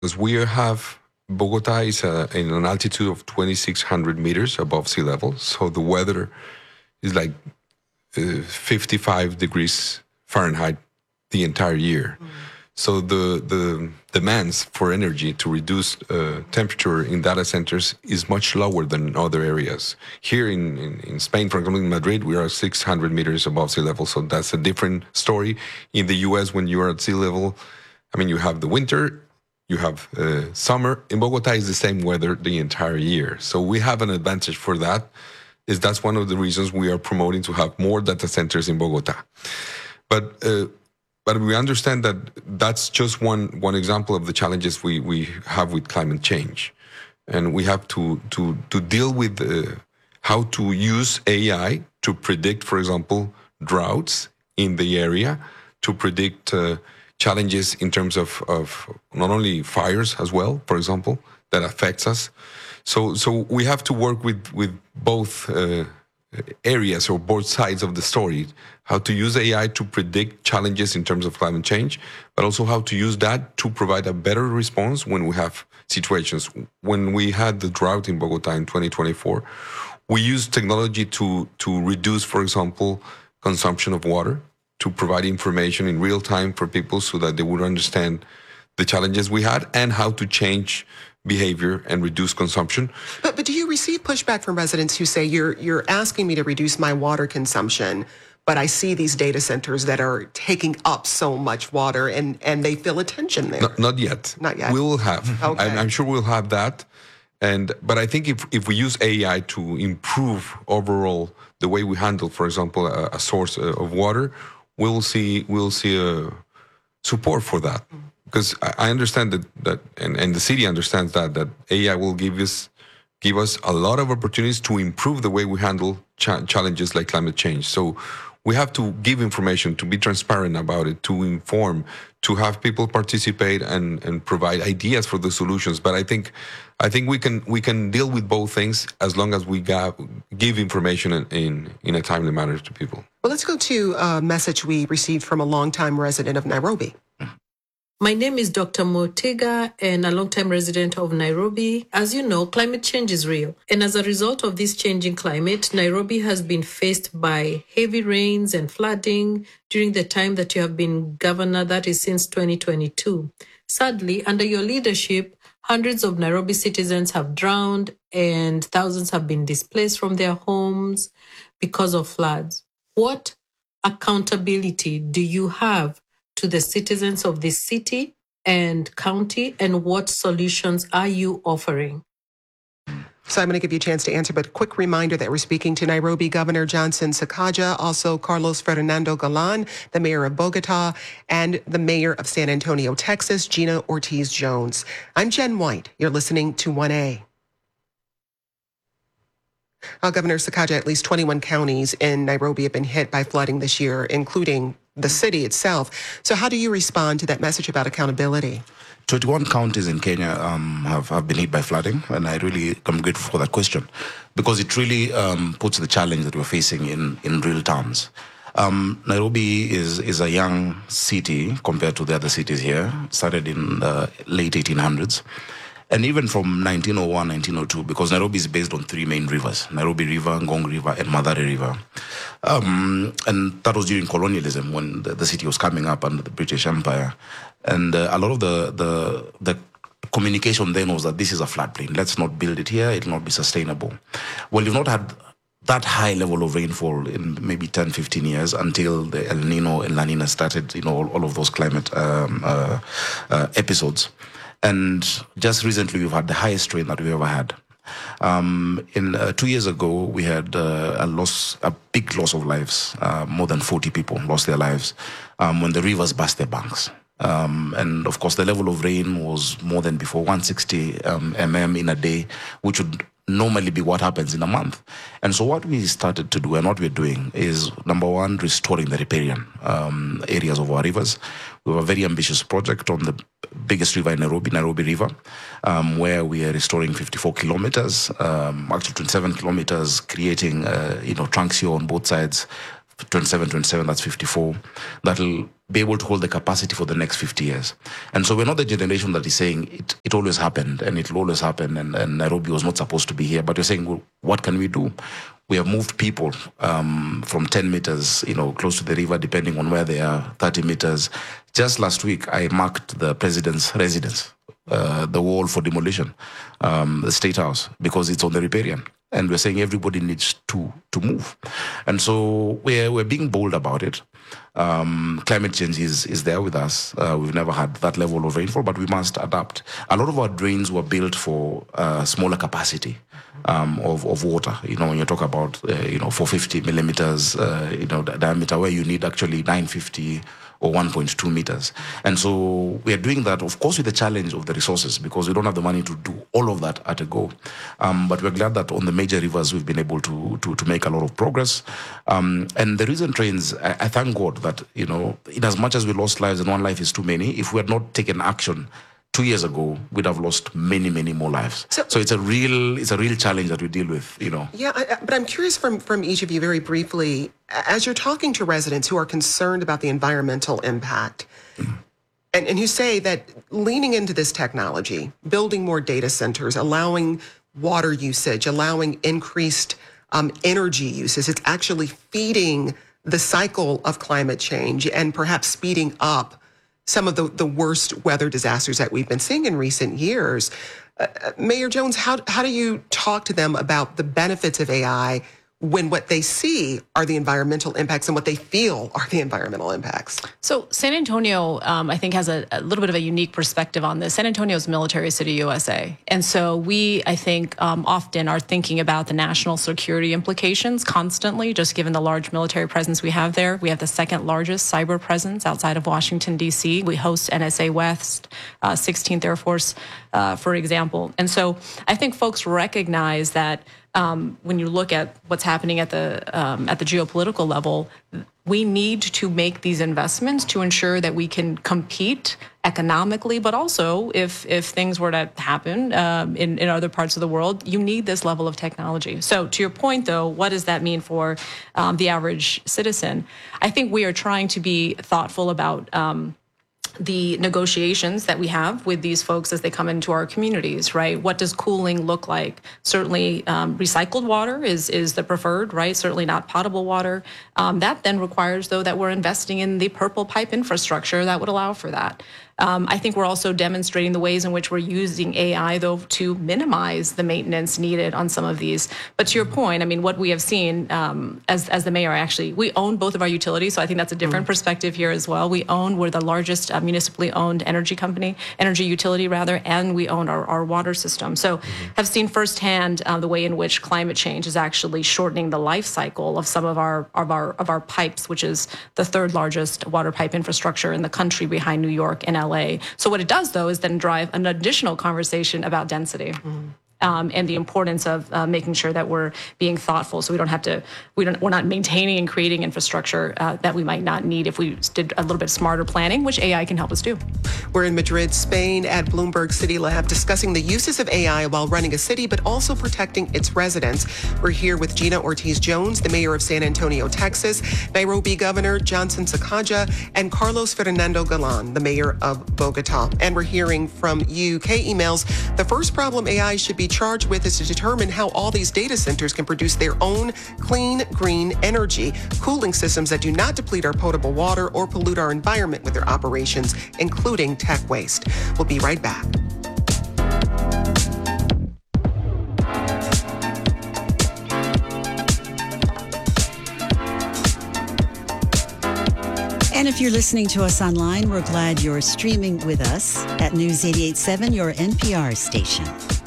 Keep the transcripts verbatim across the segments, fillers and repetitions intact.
Because we have, Bogota is uh, in an altitude of twenty-six hundred meters above sea level. So the weather is like uh, fifty-five degrees Fahrenheit the entire year. Mm. So the the demands for energy to reduce uh, temperature in data centers is much lower than in other areas. Here in, in, in Spain, for example, in Madrid, we are six hundred meters above sea level. So that's a different story. In the U S, when you are at sea level, I mean, you have the winter, you have uh, summer. In Bogota, is the same weather the entire year. So we have an advantage for that. Is that's one of the reasons we are promoting to have more data centers in Bogota. But uh, But we understand that that's just one one example of the challenges we, we have with climate change. And we have to, to, to deal with uh, how to use A I to predict, for example, droughts in the area, to predict uh, challenges in terms of, of not only fires as well, for example, that affects us. So, so we have to work with, with both uh, areas or both sides of the story, how to use A I to predict challenges in terms of climate change, but also how to use that to provide a better response when we have situations. When we had the drought in Bogota in twenty twenty-four, we used technology to, to reduce, for example, consumption of water, to provide information in real time for people so that they would understand the challenges we had and how to change behavior and reduce consumption. But but do you receive pushback from residents who say you're you're asking me to reduce my water consumption, but I see these data centers that are taking up so much water and and they feel a tension there? Not, not yet. Not yet. We will have. Okay. I'm, I'm sure we'll have that. And but I think if if we use A I to improve overall the way we handle, for example, a, a source of water, we'll see we'll see a support for that. Mm. Because I understand that, that and, and the city understands that, that A I will give us, give us a lot of opportunities to improve the way we handle cha challenges like climate change. So we have to give information, to be transparent about it, to inform, to have people participate and, and provide ideas for the solutions. But I think I think we can we can deal with both things as long as we got, give information in, in, in a timely manner to people. Well, let's go to a message we received from a longtime resident of Nairobi. My name is Doctor Motiga and a longtime resident of Nairobi. As you know, climate change is real. And as a result of this changing climate, Nairobi has been faced by heavy rains and flooding during the time that you have been governor, that is since twenty twenty-two. Sadly, under your leadership, hundreds of Nairobi citizens have drowned and thousands have been displaced from their homes because of floods. What accountability do you have to the citizens of this city and county, and what solutions are you offering? So I'm going to give you a chance to answer, but a quick reminder that we're speaking to Nairobi Governor Johnson Sakaja, also Carlos Fernando Galan, the mayor of Bogota, and the mayor of San Antonio, Texas, Gina Ortiz-Jones. I'm Jen White. You're listening to one A. Uh, Governor Sakaja, at least twenty-one counties in Nairobi have been hit by flooding this year, including the city itself. So how do you respond to that message about accountability? twenty-one counties in Kenya um, have, have been hit by flooding, and I really am grateful for that question because it really um, puts the challenge that we're facing in, in real terms. Um, Nairobi is, is a young city compared to the other cities here, started in the late eighteen hundreds. And even from nineteen oh one, nineteen oh two, because Nairobi is based on three main rivers, Nairobi River, Ngong River, and Mathare River. Um, and that was during colonialism when the, the city was coming up under the British Empire. And uh, a lot of the, the, the communication then was that this is a floodplain. Let's not build it here. It will not be sustainable. Well, you've not had that high level of rainfall in maybe ten, fifteen years until the El Nino and La Nina started, you know, all, all of those climate um, uh, uh, episodes. And just recently, we've had the highest rain that we've ever had. Um, in uh, two years ago, we had uh, a loss, a big loss of lives. Uh, more than forty people lost their lives um, when the rivers burst their banks. Um, and of course, the level of rain was more than before, one hundred sixty um, millimeters in a day, which would normally be what happens in a month. And so what we started to do and what we're doing is, number one, restoring the riparian um, areas of our rivers. We have a very ambitious project on the biggest river in Nairobi, Nairobi River, um, where we are restoring fifty-four kilometers, um, actually twenty-seven kilometers, creating, uh, you know, trunks here on both sides, twenty-seven, twenty-seven, that's fifty-four. That'll be able to hold the capacity for the next fifty years. And so we're not the generation that is saying it, it always happened and it will always happen and, and Nairobi was not supposed to be here. But we're saying, well, what can we do? We have moved people um, from ten meters, you know, close to the river, depending on where they are, thirty meters. Just last week, I marked the president's residence, uh, the wall for demolition, um, the State House, because it's on the riparian. And we're saying everybody needs to to move. And so we're, we're being bold about it. Um, climate change is, is there with us. Uh, we've never had that level of rainfall, but we must adapt. A lot of our drains were built for uh, smaller capacity um, of, of water. You know, when you talk about, uh, you know, four hundred fifty millimeters, uh, you know, diameter, where you need actually nine hundred fifty or one point two meters. And so we are doing that, of course, with the challenge of the resources, because we don't have the money to do all of that at a go. Um, but we're glad that on the major rivers, we've been able to to, to make a lot of progress. Um, and the recent trains, I, I thank God that, you know, in as much as we lost lives and one life is too many, if we had not taken action two years ago, we'd have lost many, many more lives. So, so it's a real, it's a real challenge that we deal with, you know. Yeah, I, but I'm curious from, from each of you very briefly, as you're talking to residents who are concerned about the environmental impact, mm. and, and you say that leaning into this technology, building more data centers, allowing water usage, allowing increased um, energy uses, it's actually feeding the cycle of climate change and perhaps speeding up some of the, the worst weather disasters that we've been seeing in recent years. Uh, Mayor Jones, how, how do you talk to them about the benefits of A I when what they see are the environmental impacts and what they feel are the environmental impacts? So San Antonio, um, I think, has a, a little bit of a unique perspective on this. San Antonio is military city U S A. And so we, I think, um, often are thinking about the national security implications constantly, just given the large military presence we have there. We have the second largest cyber presence outside of Washington, D C. We host N S A West, uh, sixteenth Air Force, uh, for example. And so I think folks recognize that Um, when you look at what's happening at the um, at the geopolitical level, we need to make these investments to ensure that we can compete economically, but also if if things were to happen um, in, in other parts of the world, you need this level of technology. So to your point, though, what does that mean for um, the average citizen? I think we are trying to be thoughtful about um, the negotiations that we have with these folks as they come into our communities, right? What does cooling look like? Certainly um, recycled water is is the preferred, right? Certainly not potable water. Um, that then requires, though, that we're investing in the purple pipe infrastructure that would allow for that. Um, I think we're also demonstrating the ways in which we're using A I, though, to minimize the maintenance needed on some of these. But to your point, I mean, what we have seen um, as, as the mayor, actually, we own both of our utilities. So I think that's a different mm. perspective here as well. We own, we're the largest uh, municipally owned energy company, energy utility rather, and we own our, our water system. So mm-hmm. have seen firsthand uh, the way in which climate change is actually shortening the life cycle of some of our, of our, of our pipes, which is the third largest water pipe infrastructure in the country behind New York and L A. So what it does, though, is then drive an additional conversation about density. Mm. Um, and the importance of uh, making sure that we're being thoughtful, so we don't have to, we don't, we're not maintaining and creating infrastructure uh, that we might not need if we did a little bit smarter planning, which A I can help us do. We're in Madrid, Spain, at Bloomberg City Lab, discussing the uses of A I while running a city, but also protecting its residents. We're here with Gina Ortiz-Jones, the mayor of San Antonio, Texas, Nairobi Governor Johnson Sakaja, and Carlos Fernando Galan, the mayor of Bogota. And we're hearing from U K emails. The first problem A I should be charged with is to determine how all these data centers can produce their own clean, green energy, cooling systems that do not deplete our potable water or pollute our environment with their operations, including tech waste. We'll be right back. And if you're listening to us online, we're glad you're streaming with us at News eighty-eight point seven, your N P R station.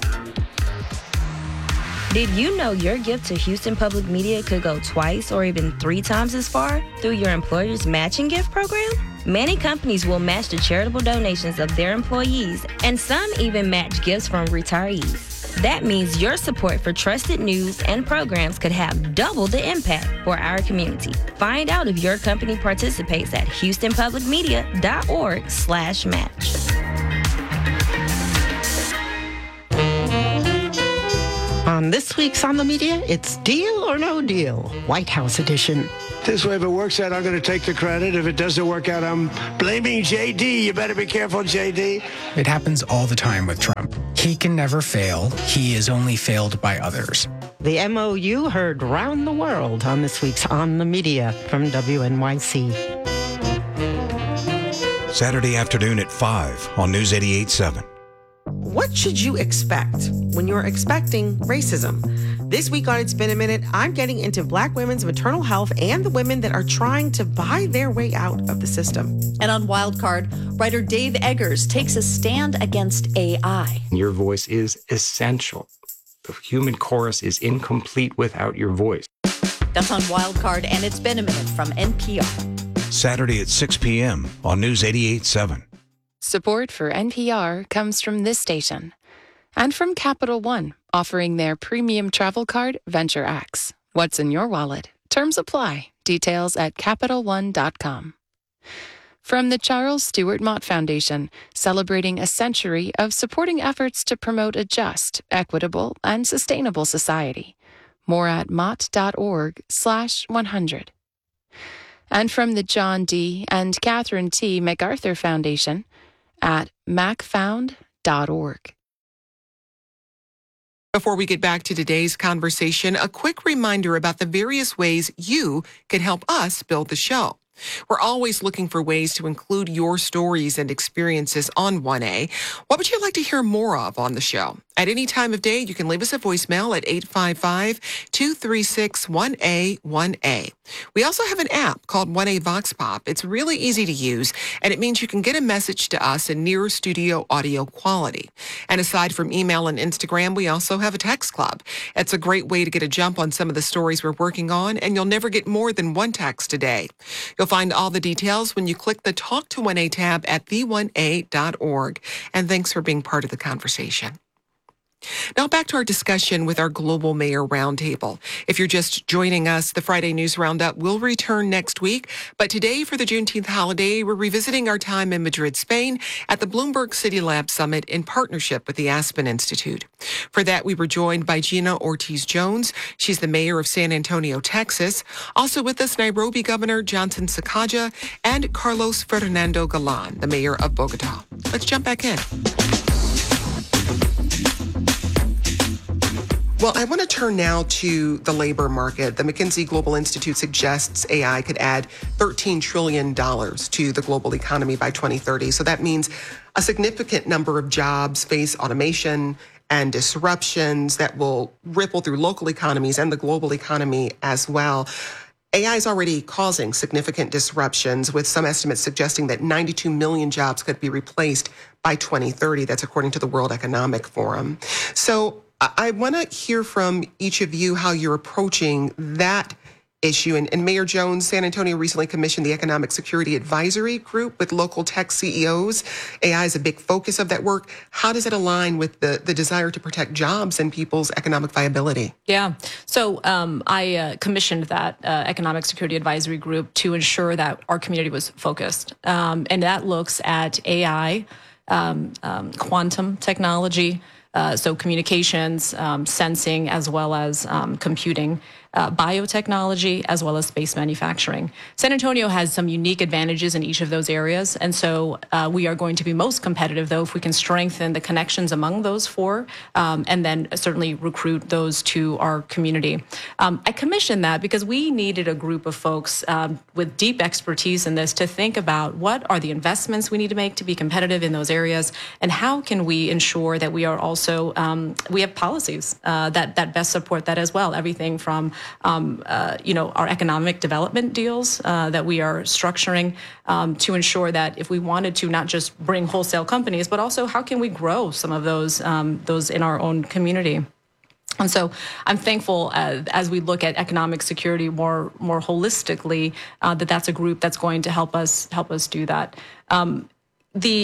Did you know your gift to Houston Public Media could go twice or even three times as far through your employer's matching gift program? Many companies will match the charitable donations of their employees, and some even match gifts from retirees. That means your support for trusted news and programs could have double the impact for our community. Find out if your company participates at houstonpublicmedia.org slash match. On this week's On the Media, it's Deal or No Deal, White House edition. This way, if it works out, I'm going to take the credit. If it doesn't work out, I'm blaming J D. You better be careful, J D. It happens all the time with Trump. He can never fail. He is only failed by others. The M O U heard round the world on this week's On the Media from W N Y C. Saturday afternoon at five on News eighty-eight point seven. What should you expect when you're expecting racism? This week on It's Been a Minute, I'm getting into Black women's maternal health and the women that are trying to buy their way out of the system. And on Wildcard, writer Dave Eggers takes a stand against A I. Your voice is essential. The human chorus is incomplete without your voice. That's on Wildcard, and It's Been a Minute from N P R. Saturday at six p.m. on News eighty-eight point seven. Support for N P R comes from this station and from Capital One, offering their premium travel card, Venture X. What's in your wallet? Terms apply. Details at Capital One dot com. From the Charles Stewart Mott Foundation, celebrating a century of supporting efforts to promote a just, equitable, and sustainable society. More at mott.org slash 100. And from the John D. and Catherine T. MacArthur Foundation at mac found dot org. Before we get back to today's conversation, a quick reminder about the various ways you can help us build the show. We're always looking for ways to include your stories and experiences on one A. What would you like to hear more of on the show? At any time of day, you can leave us a voicemail at eight five five, two three six, one A one A. We also have an app called one A Vox Pop. It's really easy to use, and it means you can get a message to us in near studio audio quality. And aside from email and Instagram, we also have a text club. It's a great way to get a jump on some of the stories we're working on, and you'll never get more than one text a day. You'll find all the details when you click the Talk to one A tab at the one A dot org. And thanks for being part of the conversation. Now back to our discussion with our Global Mayor Roundtable. If you're just joining us, the Friday News Roundup will return next week. But today, for the Juneteenth holiday, we're revisiting our time in Madrid, Spain, at the Bloomberg City Lab Summit in partnership with the Aspen Institute. For that, we were joined by Gina Ortiz-Jones. She's the mayor of San Antonio, Texas. Also with us, Nairobi Governor Johnson Sakaja and Carlos Fernando Galan, the mayor of Bogota. Let's jump back in. Well, I want to turn now to the labor market. The McKinsey Global Institute suggests A I could add thirteen trillion dollars to the global economy by twenty thirty. So that means a significant number of jobs face automation and disruptions that will ripple through local economies and the global economy as well. A I is already causing significant disruptions, with some estimates suggesting that ninety-two million jobs could be replaced by twenty thirty. That's according to the World Economic Forum. So I want to hear from each of you how you're approaching that issue. And, and Mayor Jones, San Antonio recently commissioned the Economic Security Advisory Group with local tech C E Os. A I is a big focus of that work. How does it align with the, the desire to protect jobs and people's economic viability? Yeah. So um, I uh, commissioned that uh, Economic Security Advisory Group to ensure that our community was focused. Um, and that looks at A I, um, um, quantum technology, Uh, so communications, um, sensing, as well as um, computing, uh, biotechnology, as well as space manufacturing. San Antonio has some unique advantages in each of those areas. And so uh, we are going to be most competitive, though, if we can strengthen the connections among those four, um, and then certainly recruit those to our community. Um, I commissioned that because we needed a group of folks um, with deep expertise in this to think about what are the investments we need to make to be competitive in those areas, and how can we ensure that we are also, um, we have policies uh, that, that best support that as well. Everything from Um, uh, you know, our economic development deals uh, that we are structuring um, to ensure that if we wanted to not just bring wholesale companies, but also how can we grow some of those um, those in our own community. And so I'm thankful uh, as we look at economic security more more holistically uh, that that's a group that's going to help us help us do that. Um, the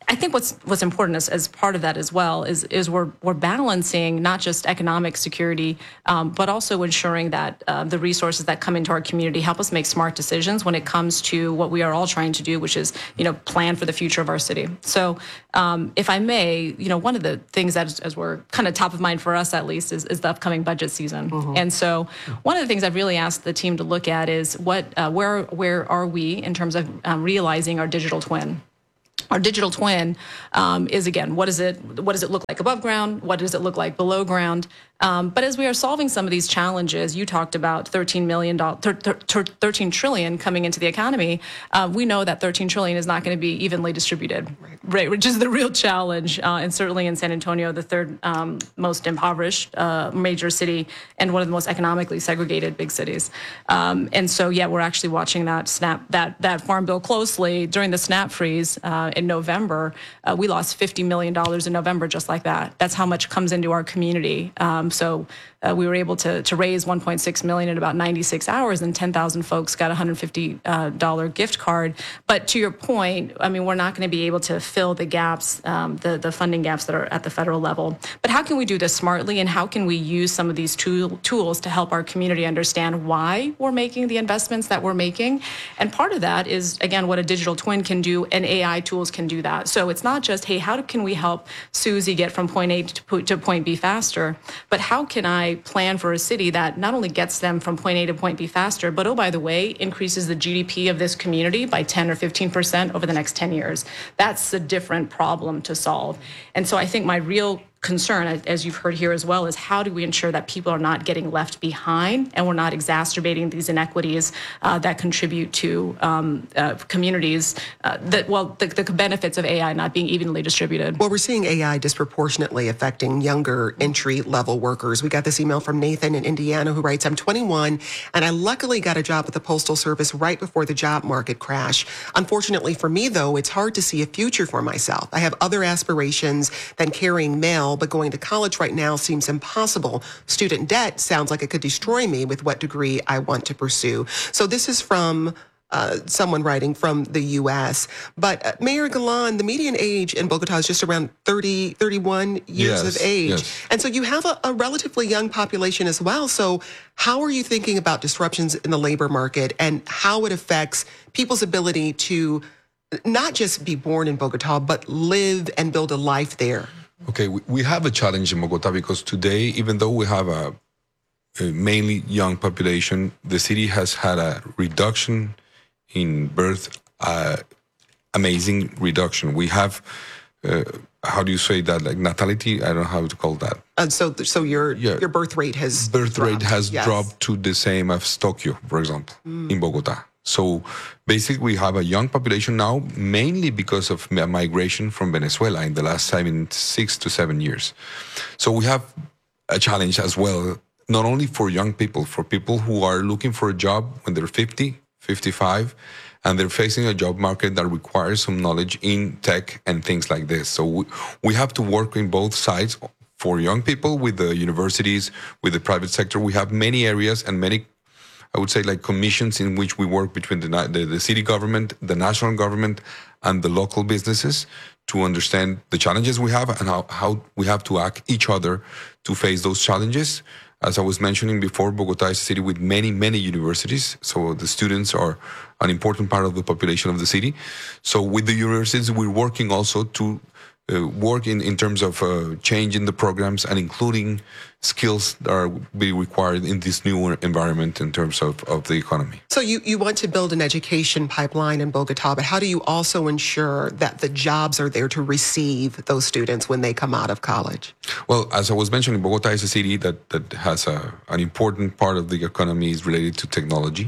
I think what's what's important as, as part of that as well is is we're we're balancing not just economic security, um, but also ensuring that uh, the resources that come into our community help us make smart decisions when it comes to what we are all trying to do, which is, you know, plan for the future of our city. So, um, if I may, you know, one of the things that is, as we're kind of top of mind for us at least is, is the upcoming budget season. Mm-hmm. And so, one of the things I've really asked the team to look at is what uh, where where are we in terms of um, realizing our digital twin. Our digital twin um, is, again, what is it? What does it look like above ground? What does it look like below ground? Um, but as we are solving some of these challenges, you talked about thirteen million dollars, thirteen trillion coming into the economy. Uh, we know that thirteen trillion is not going to be evenly distributed, right? Which is the real challenge. Uh, and certainly in San Antonio, the third um, most impoverished uh, major city and one of the most economically segregated big cities. Um, and so, yeah, we're actually watching that snap, that that farm bill closely. During the snap freeze uh, in November, uh, we lost fifty million dollars in November just like that. That's how much comes into our community. Um, so uh, we were able to, to raise one point six million dollars in about ninety-six hours, and ten thousand folks got a one hundred fifty dollars uh, gift card. But to your point, I mean, we're not going to be able to fill the gaps, um, the, the funding gaps that are at the federal level. But how can we do this smartly, and how can we use some of these tool, tools to help our community understand why we're making the investments that we're making? And part of that is, again, what a digital twin can do, and A I tools can do that. So it's not just, hey, how can we help Susie get from point A to, to point B faster, but how can I plan for a city that not only gets them from point A to point B faster, but, oh, by the way, increases the G D P of this community by ten or fifteen percent over the next ten years. That's a different problem to solve. And so I think my real concern, as you've heard here as well, is how do we ensure that people are not getting left behind and we're not exacerbating these inequities uh, that contribute to um, uh, communities uh, that, well, the, the benefits of A I not being evenly distributed. Well, we're seeing A I disproportionately affecting younger entry-level workers. We got this email from Nathan in Indiana who writes, I'm twenty-one, and I luckily got a job at the Postal Service right before the job market crash. Unfortunately for me, though, it's hard to see a future for myself. I have other aspirations than carrying mail, but going to college right now seems impossible. Student debt sounds like it could destroy me with what degree I want to pursue. So this is from uh, someone writing from the U S. But uh, Mayor Galan, the median age in Bogota is just around thirty, thirty-one years yes, of age. Yes. And so you have a, a relatively young population as well. So how are you thinking about disruptions in the labor market and how it affects people's ability to not just be born in Bogota, but live and build a life there? Okay, we, we have a challenge in Bogota because today, even though we have a, a mainly young population, the city has had a reduction in birth, uh, amazing reduction. We have, uh, how do you say that, like natality? I don't know how to call that. And so, so your yeah. your birth rate has birth dropped. rate has yes. dropped to the same as Tokyo, for example, mm. in Bogota. So basically, we have a young population now, mainly because of migration from Venezuela in the last seven, six to seven years. So we have a challenge as well, not only for young people, for people who are looking for a job when they're fifty, fifty-five, and they're facing a job market that requires some knowledge in tech and things like this. So we, we have to work in both sides. For young people, with the universities, with the private sector, we have many areas and many, I would say, like commissions in which we work between the, the, the city government, the national government, and the local businesses to understand the challenges we have and how, how we have to act each other to face those challenges. As I was mentioning before, Bogota is a city with many, many universities. So the students are an important part of the population of the city. So with the universities, we're working also to Uh, work in, in terms of uh, changing the programs and including skills that are be required in this new environment in terms of, of the economy. So you, you want to build an education pipeline in Bogota, but how do you also ensure that the jobs are there to receive those students when they come out of college? Well, as I was mentioning, Bogota is a city that, that has a, an important part of the economy is related to technology,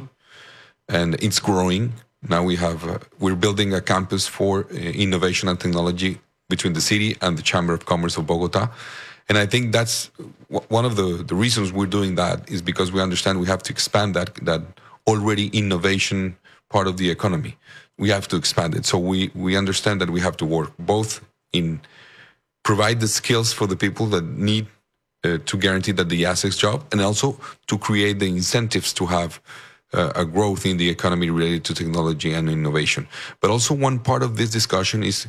and it's growing. Now we have, uh, we're building a campus for uh, innovation and technology between the city and the Chamber of Commerce of Bogota. And I think that's one of the, the reasons we're doing that is because we understand we have to expand that, that already innovation part of the economy. We have to expand it. So we, we understand that we have to work both in provide the skills for the people that need uh, to guarantee that the assets job, and also to create the incentives to have uh, a growth in the economy related to technology and innovation. But also one part of this discussion is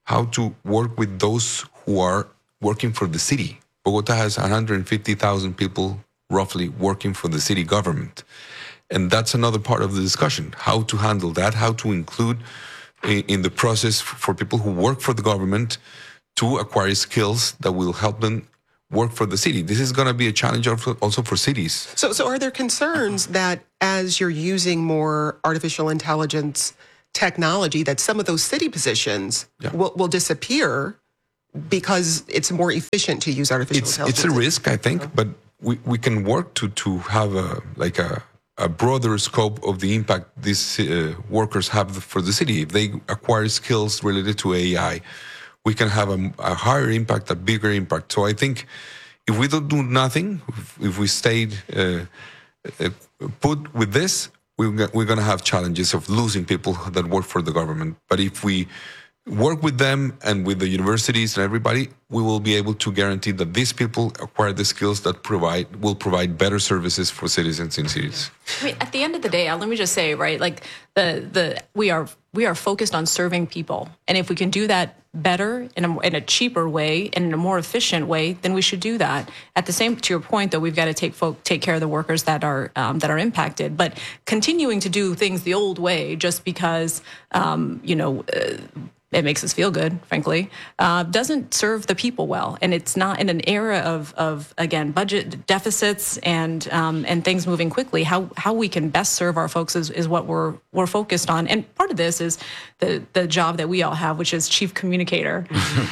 how to work with those who are working for the city. Bogota has one hundred fifty thousand people roughly working for the city government. And that's another part of the discussion, how to handle that, how to include in, in the process for people who work for the government to acquire skills that will help them work for the city. This is going to be a challenge also for cities. So, so are there concerns that as you're using more artificial intelligence technology, that some of those city positions yeah. will, will disappear because it's more efficient to use artificial it's, intelligence? It's a risk, I think, but we, we can work to, to have a, like a, a broader scope of the impact these uh, workers have for the city. If they acquire skills related to A I, we can have a, a higher impact, a bigger impact. So I think if we don't do nothing, if, if we stayed uh, uh, put with this, we're, we're going to have challenges of losing people that work for the government. But if we work with them and with the universities and everybody, we will be able to guarantee that these people acquire the skills that provide will provide better services for citizens in cities. I mean, at the end of the day, let me just say, right, like the the we are we are focused on serving people, and if we can do that better in a in a cheaper way and in a more efficient way, then we should do that. At the same, to your point, though, we've got to take folk take care of the workers that are um, that are impacted. But continuing to do things the old way just because um, you know. Uh, it makes us feel good, frankly, uh, doesn't serve the people well. And it's not in an era of, of again, budget deficits and um, and things moving quickly. How how we can best serve our folks is, is what we're we're focused on. And part of this is the the job that we all have, which is chief communicator,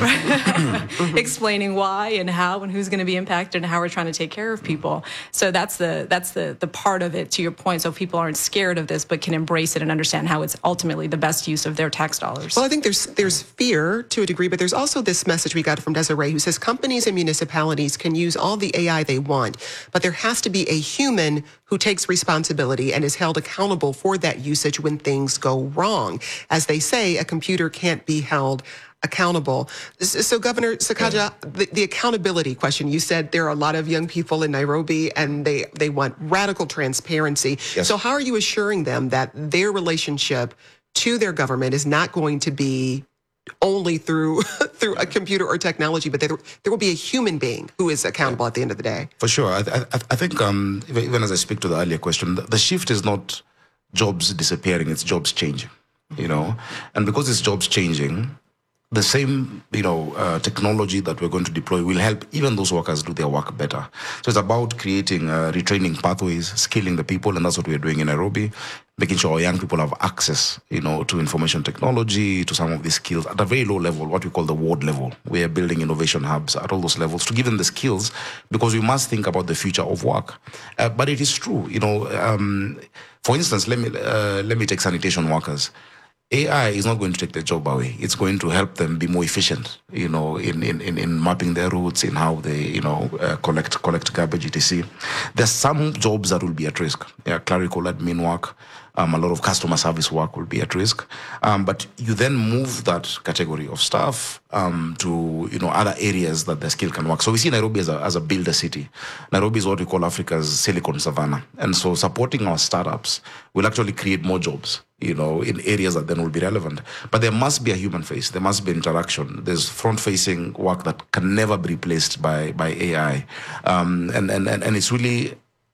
right? Explaining why and how and who's going to be impacted and how we're trying to take care of people. So that's the that's the the part of it, to your point. So people aren't scared of this, but can embrace it and understand how it's ultimately the best use of their tax dollars. Well, I think there's There's fear to a degree, but there's also this message we got from Desiree who says companies and municipalities can use all the A I they want, but there has to be a human who takes responsibility and is held accountable for that usage when things go wrong. As they say, a computer can't be held accountable. So, Governor Sakaja, the, the accountability question, you said there are a lot of young people in Nairobi and they, they want radical transparency. Yes. So how are you assuring them that their relationship to their government is not going to be only through through a computer or technology, but there, there will be a human being who is accountable at the end of the day? For sure. I, I, I think um, even as I speak to the earlier question, the, the shift is not jobs disappearing, it's jobs changing, you know? And because it's jobs changing, the same, you know, uh, technology that we're going to deploy will help even those workers do their work better. So it's about creating uh, retraining pathways, skilling the people, and that's what we're doing in Nairobi, making sure our young people have access, you know, to information technology, to some of these skills at a very low level, what we call the ward level. We are building innovation hubs at all those levels to give them the skills, because we must think about the future of work. Uh, but it is true, you know, um, for instance, let me uh, let me take sanitation workers. A I is not going to take their job away. It's going to help them be more efficient, you know, in, in, in, in mapping their routes, in how they, you know, uh, collect collect garbage, et cetera. There's some jobs that will be at risk. Yeah, clerical admin work, um, a lot of customer service work will be at risk. Um, but you then move that category of staff um, to, you know, other areas that the skill can work. So we see Nairobi as a, as a builder city. Nairobi is what we call Africa's Silicon Savannah. And so supporting our startups will actually create more jobs, you know, in areas that then will be relevant. But there must be a human face. There must be interaction. There's front-facing work that can never be replaced by, by A I. Um, and, and, and it's really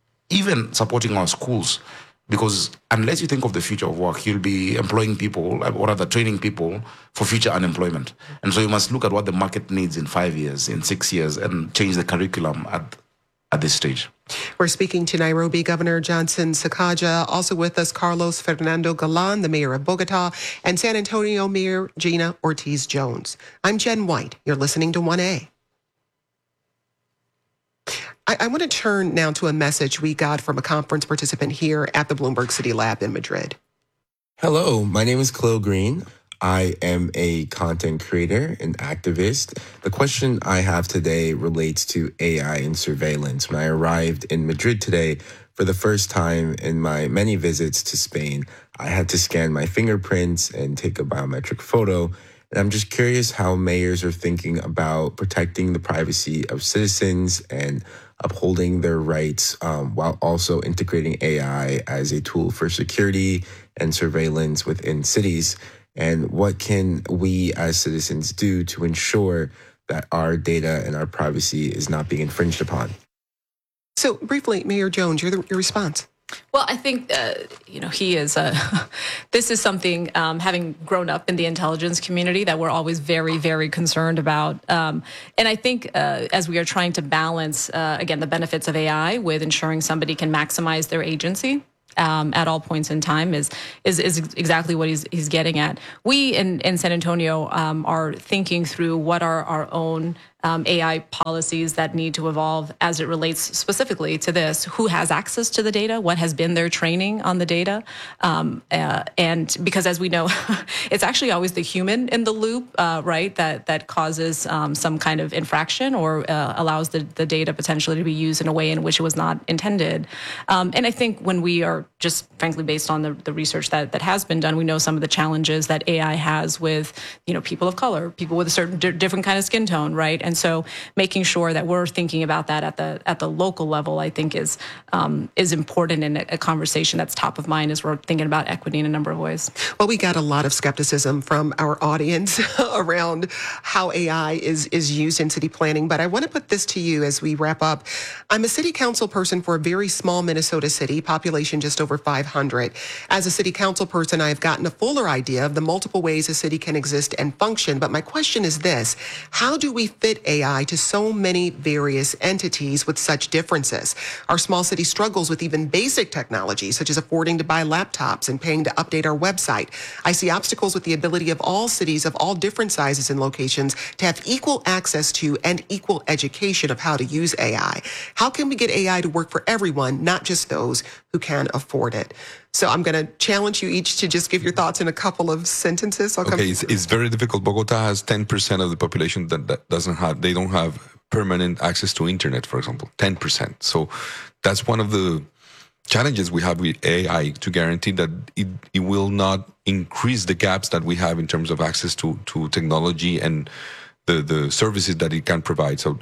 even supporting our schools, because unless you think of the future of work, you'll be employing people, or rather training people for future unemployment. And so you must look at what the market needs in five years, in six years, and change the curriculum at at this stage. We're speaking to Nairobi Governor Johnson Sakaja. Also with us, Carlos Fernando Galan, the mayor of Bogota, and San Antonio Mayor Gina Ortiz-Jones. I'm Jen White. You're listening to one A. I, I want to turn now to a message we got from a conference participant here at the Bloomberg City Lab in Madrid. Hello, my name is Khalil Green. I am a content creator and activist. The question I have today relates to A I and surveillance. When I arrived in Madrid today, for the first time in my many visits to Spain, I had to scan my fingerprints and take a biometric photo. And I'm just curious how mayors are thinking about protecting the privacy of citizens and upholding their rights um, while also integrating A I as a tool for security and surveillance within cities. And what can we as citizens do to ensure that our data and our privacy is not being infringed upon? So briefly, Mayor Jones, your, your response. Well, I think, uh, you know, he is, uh, this is something, um, having grown up in the intelligence community, that we're always very, very concerned about. Um, and I think uh, as we are trying to balance, uh, again, the benefits of A I with ensuring somebody can maximize their agency Um, at all points in time is is is exactly what he's he's getting at. We in, in San Antonio um, are thinking through what are our own um, A I policies that need to evolve as it relates specifically to this. Who has access to the data? What has been their training on the data? Um, uh, and because, as we know, it's actually always the human in the loop, uh, right? That that causes um, some kind of infraction or uh, allows the the data potentially to be used in a way in which it was not intended. Um, and I think when we are just frankly based on the, the research that, that has been done, we know some of the challenges that A I has with, you know, people of color, people with a certain di different kind of skin tone, right? And so making sure that we're thinking about that at the at the local level, I think is um, is important in a, a conversation that's top of mind as we're thinking about equity in a number of ways. Well, we got a lot of skepticism from our audience around how A I is, is used in city planning, but I want to put this to you as we wrap up. I'm a city council person for a very small Minnesota city, population just over five hundred. As a city council person, I have gotten a fuller idea of the multiple ways a city can exist and function. But my question is this: how do we fit A I to so many various entities with such differences? Our small city struggles with even basic technology, such as affording to buy laptops and paying to update our website. I see obstacles with the ability of all cities of all different sizes and locations to have equal access to and equal education of how to use A I. How can we get A I to work for everyone, not just those who can afford it? So I'm going to challenge you each to just give your thoughts in a couple of sentences. I'll okay, come it's, it's very difficult. Bogota has ten percent of the population that, that doesn't have, they don't have permanent access to internet, for example, ten percent. So that's one of the challenges we have with A I, to guarantee that it, it will not increase the gaps that we have in terms of access to, to technology and the, the services that it can provide. So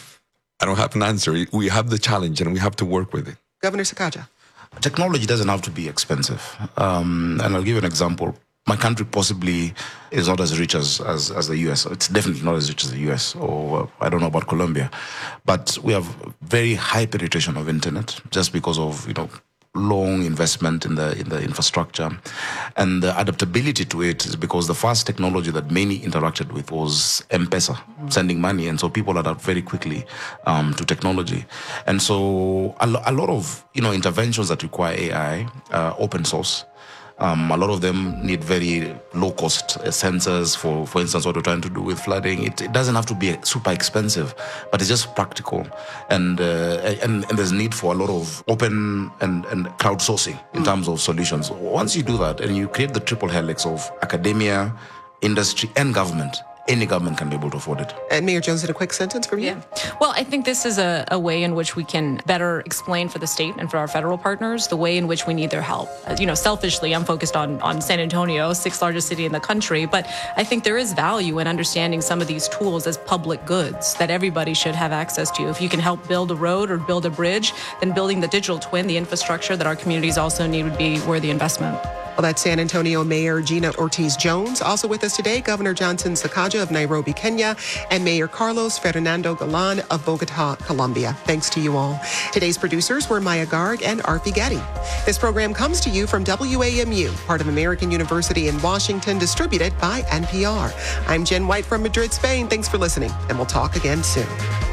I don't have an answer. We have the challenge and we have to work with it. Governor Sakaja. Technology doesn't have to be expensive. Um, and I'll give you an example. My country possibly is not as rich as, as, as the U S. It's definitely not as rich as the U S, or uh, I don't know about Colombia. But we have very high penetration of internet just because of, you know, long investment in the in the infrastructure. And the adaptability to it is because the first technology that many interacted with was M-Pesa, sending money. And so people adapt very quickly um, to technology. And so a, lo a lot of, you know, interventions that require A I, uh, open source. Um, a lot of them need very low-cost uh, sensors. For, for instance, what we're trying to do with flooding, it, it doesn't have to be super expensive, but it's just practical. And uh, and, and there's need for a lot of open and, and crowdsourcing in mm. terms of solutions. Once you do that, and you create the triple helix of academia, industry, and government, any government can be able to afford it. And Mayor Jones, in a quick sentence from you? Yeah. Well, I think this is a, a way in which we can better explain for the state and for our federal partners the way in which we need their help. Uh, you know, selfishly, I'm focused on, on San Antonio, sixth largest city in the country, but I think there is value in understanding some of these tools as public goods that everybody should have access to. If you can help build a road or build a bridge, then building the digital twin, the infrastructure that our communities also need, would be worthy investment. Well, that's San Antonio Mayor Gina Ortiz-Jones. Also with us today, Governor Johnson Sakaja of Nairobi, Kenya, and Mayor Carlos Fernando Galan of Bogota, Colombia. Thanks to you all. Today's producers were Maya Garg and Arfi Getty. This program comes to you from W A M U, part of American University in Washington, distributed by N P R. I'm Jen White from Madrid, Spain. Thanks for listening, and we'll talk again soon.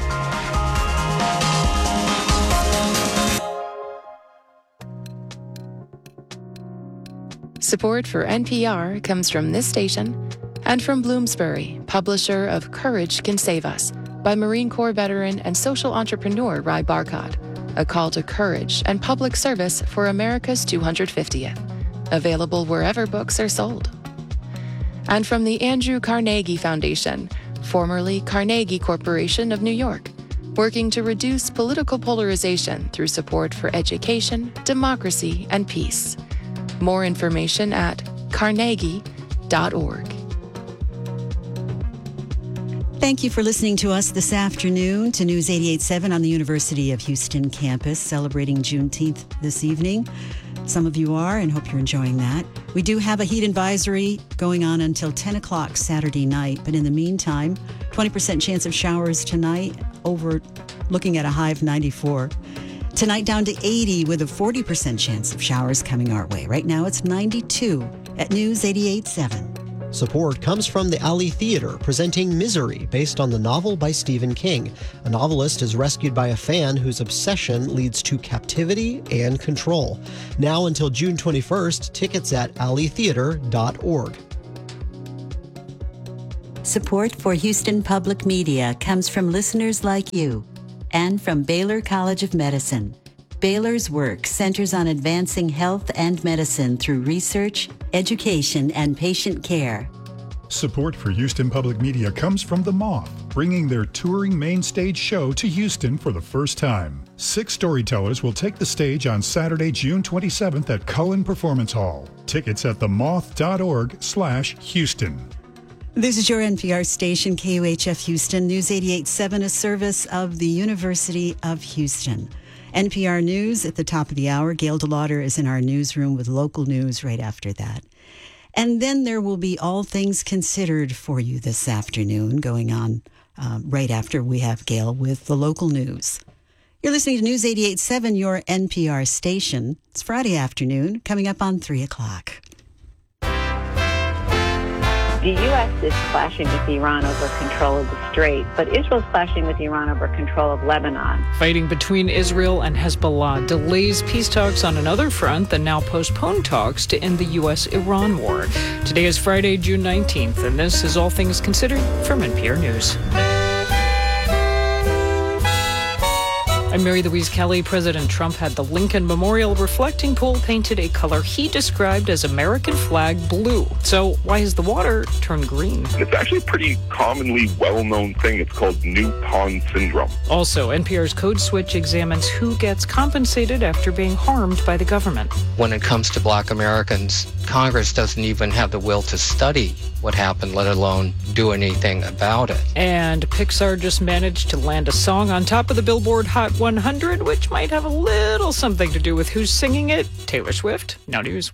Support for N P R comes from this station and from Bloomsbury, publisher of Courage Can Save Us by Marine Corps veteran and social entrepreneur Rai Barkad, a call to courage and public service for America's two hundred fiftieth. Available wherever books are sold. And from the Andrew Carnegie Foundation, formerly Carnegie Corporation of New York, working to reduce political polarization through support for education, democracy, and peace. More information at carnegie dot org. Thank you for listening to us this afternoon to News eighty-eight point seven on the University of Houston campus, celebrating Juneteenth this evening. Some of you are, and hope you're enjoying that. We do have a heat advisory going on until ten o'clock Saturday night, but in the meantime, twenty percent chance of showers tonight, over looking at a high of ninety-four. Tonight down to eighty with a forty percent chance of showers coming our way. Right now it's ninety-two at News eighty-eight point seven. Support comes from the Alley Theater, presenting Misery, based on the novel by Stephen King. A novelist is rescued by a fan whose obsession leads to captivity and control. Now until June twenty-first, tickets at alley theater dot org. Support for Houston Public Media comes from listeners like you and from Baylor College of Medicine. Baylor's work centers on advancing health and medicine through research, education, and patient care. Support for Houston Public Media comes from The Moth, bringing their touring main stage show to Houston for the first time. Six storytellers will take the stage on Saturday, June twenty-seventh at Cullen Performance Hall. Tickets at the moth dot org slash Houston. This is your N P R station, K U H F Houston, News eighty-eight point seven, a service of the University of Houston. N P R News at the top of the hour. Gail DeLauder is in our newsroom with local news right after that. And then there will be All Things Considered for you this afternoon, going on um, right after we have Gail with the local news. You're listening to News eighty-eight point seven, your N P R station. It's Friday afternoon, coming up on three o'clock. The U S is clashing with Iran over control of the Strait, but Israel's clashing with Iran over control of Lebanon. Fighting between Israel and Hezbollah delays peace talks on another front that now postpone talks to end the U S Iran war. Today is Friday, June nineteenth, and this is All Things Considered from N P R News. I'm Mary Louise Kelly. President Trump had the Lincoln Memorial reflecting pool painted a color he described as American flag blue. So why has the water turned green? It's actually a pretty commonly well-known thing. It's called New Pond Syndrome. Also, N P R's Code Switch examines who gets compensated after being harmed by the government. When it comes to Black Americans, Congress doesn't even have the will to study what happened, let alone do anything about it. And Pixar just managed to land a song on top of the Billboard Hot one hundred, which might have a little something to do with who's singing it. Taylor Swift. Now news.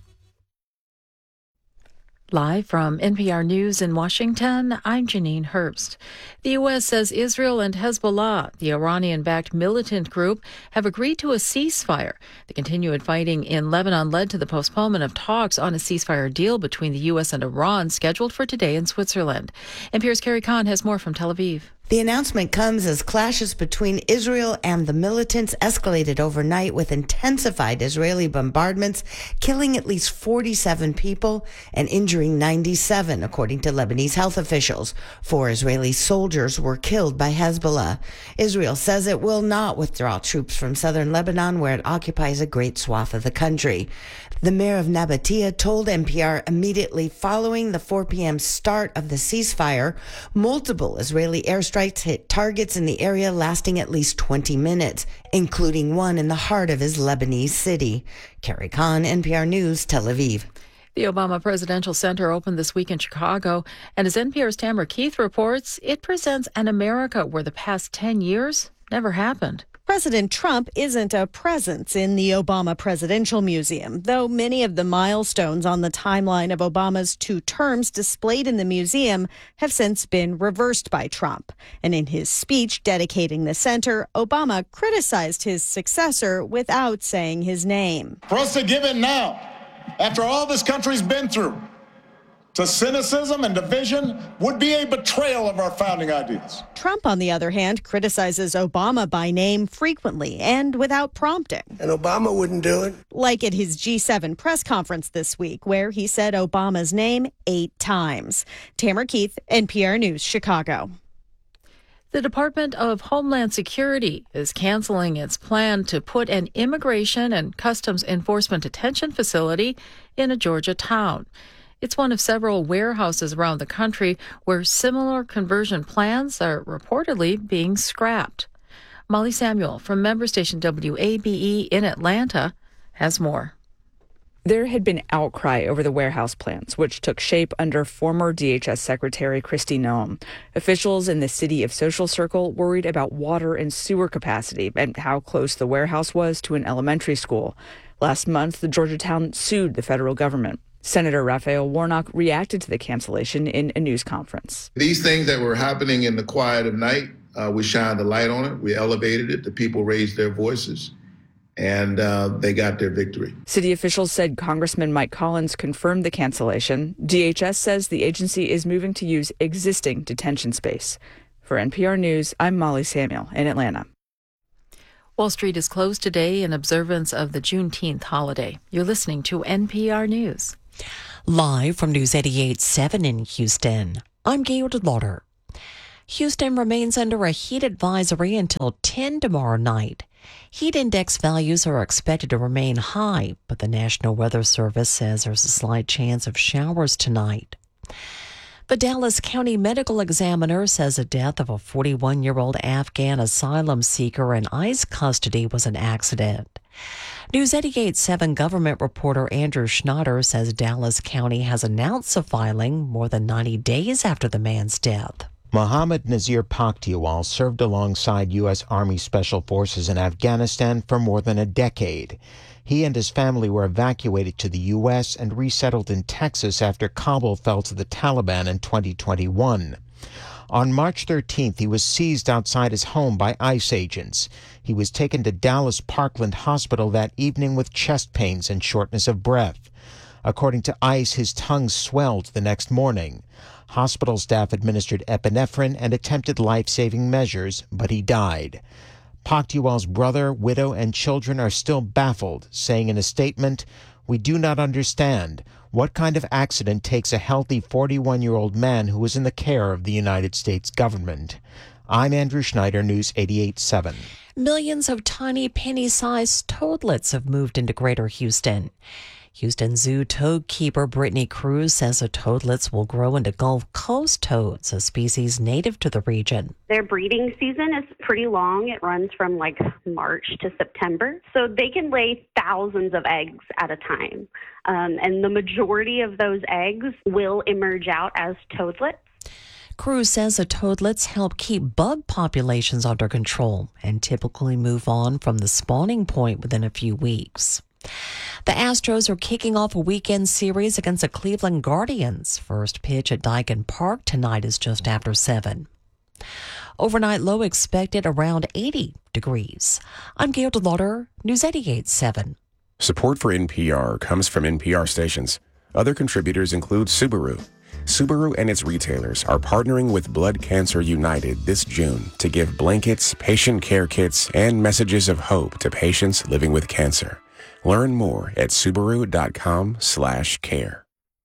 Live from N P R News in Washington, I'm Janine Herbst. The U S says Israel and Hezbollah, the Iranian-backed militant group, have agreed to a ceasefire. The continued fighting in Lebanon led to the postponement of talks on a ceasefire deal between the U S and Iran scheduled for today in Switzerland. N P R's Carrie Kahn has more from Tel Aviv. The announcement comes as clashes between Israel and the militants escalated overnight with intensified Israeli bombardments, killing at least forty-seven people and injuring ninety-seven, according to Lebanese health officials. Four Israeli soldiers were killed by Hezbollah. Israel says it will not withdraw troops from southern Lebanon, where it occupies a great swath of the country. The mayor of Nabatea told N P R immediately following the four p.m. start of the ceasefire, multiple Israeli airstrikes hit targets in the area lasting at least twenty minutes, including one in the heart of his Lebanese city. Carrie Kahn, N P R News, Tel Aviv. The Obama Presidential Center opened this week in Chicago, and as N P R's Tamara Keith reports, it presents an America where the past ten years never happened. President Trump isn't a presence in the Obama Presidential Museum, though many of the milestones on the timeline of Obama's two terms displayed in the museum have since been reversed by Trump. And in his speech dedicating the center, Obama criticized his successor without saying his name. For us to give in now, after all this country's been through, to cynicism and division would be a betrayal of our founding ideas. Trump, on the other hand, criticizes Obama by name frequently and without prompting. And Obama wouldn't do it. Like at his G seven press conference this week, where he said Obama's name eight times. Tamara Keith, N P R News, Chicago. The Department of Homeland Security is canceling its plan to put an immigration and customs enforcement detention facility in a Georgia town. It's one of several warehouses around the country where similar conversion plans are reportedly being scrapped. Molly Samuel from member station W A B E in Atlanta has more. There had been outcry over the warehouse plans, which took shape under former D H S Secretary Kristi Noem. Officials in the city of Social Circle worried about water and sewer capacity and how close the warehouse was to an elementary school. Last month, the Georgia town sued the federal government. Senator Raphael Warnock reacted to the cancellation in a news conference. These things that were happening in the quiet of night, uh, we shined a light on it. We elevated it. The people raised their voices, and uh, they got their victory. City officials said Congressman Mike Collins confirmed the cancellation. D H S says the agency is moving to use existing detention space. For N P R News, I'm Molly Samuel in Atlanta. Wall Street is closed today in observance of the Juneteenth holiday. You're listening to N P R News. Live from News eighty-eight point seven in Houston, I'm Gail DeLauder. Houston remains under a heat advisory until ten tomorrow night. Heat index values are expected to remain high, but the National Weather Service says there's a slight chance of showers tonight. The Dallas County Medical Examiner says the death of a forty-one-year-old Afghan asylum seeker in ICE custody was an accident. News eighty-eight point seven government reporter Andrew Schneider says Dallas County has announced the filing more than ninety days after the man's death. Mohammad Nazir Pakhtiwal served alongside U S. Army Special Forces in Afghanistan for more than a decade. He and his family were evacuated to the U S and resettled in Texas after Kabul fell to the Taliban in twenty twenty-one. On March thirteenth, he was seized outside his home by ICE agents. He was taken to Dallas Parkland Hospital that evening with chest pains and shortness of breath. According to ICE, his tongue swelled the next morning. Hospital staff administered epinephrine and attempted life-saving measures, but he died. Pakhtiwal's brother, widow, and children are still baffled, saying in a statement, "We do not understand. What kind of accident takes a healthy forty-one-year-old man who was in the care of the United States government?" I'm Andrew Schneider, News eighty-eight point seven. Millions of tiny penny-sized toadlets have moved into Greater Houston. Houston Zoo toad keeper Brittany Cruz says the toadlets will grow into Gulf Coast toads, a species native to the region. Their breeding season is pretty long. It runs from like March to September. So they can lay thousands of eggs at a time. Um, and the majority of those eggs will emerge out as toadlets. Cruz says the toadlets help keep bug populations under control and typically move on from the spawning point within a few weeks. The Astros are kicking off a weekend series against the Cleveland Guardians. First pitch at Dyken Park tonight is just after seven. Overnight low expected around eighty degrees. I'm Gail DeLauder, News eighty-eight point seven. Support for N P R comes from N P R stations. Other contributors include Subaru. Subaru and its retailers are partnering with Blood Cancer United this June to give blankets, patient care kits, and messages of hope to patients living with cancer. Learn more at Subaru.com slash care.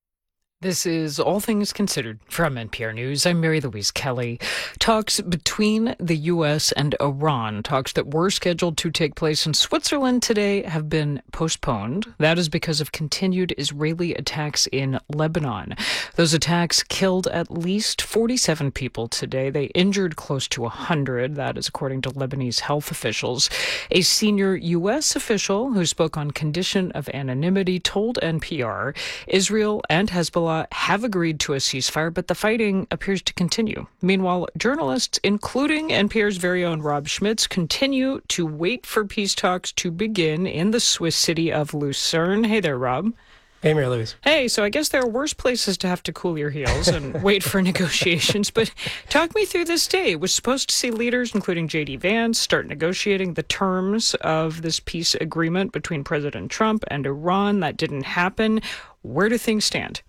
This is All Things Considered from N P R News. I'm Mary Louise Kelly. Talks between the U S and Iran, talks that were scheduled to take place in Switzerland today, have been postponed. That is because of continued Israeli attacks in Lebanon. Those attacks killed at least forty-seven people today. They injured close to one hundred. That is according to Lebanese health officials. A senior U S official who spoke on condition of anonymity told N P R Israel and Hezbollah have agreed to a ceasefire, but the fighting appears to continue. Meanwhile, journalists, including N P R's very own Rob Schmitz, continue to wait for peace talks to begin in the Swiss city of Lucerne. Hey there, Rob. Hey, Mary Louise. Hey, so I guess there are worse places to have to cool your heels and wait for negotiations, but talk me through this day. It was supposed to see leaders, including J D Vance, start negotiating the terms of this peace agreement between President Trump and Iran. That didn't happen. Where do things stand?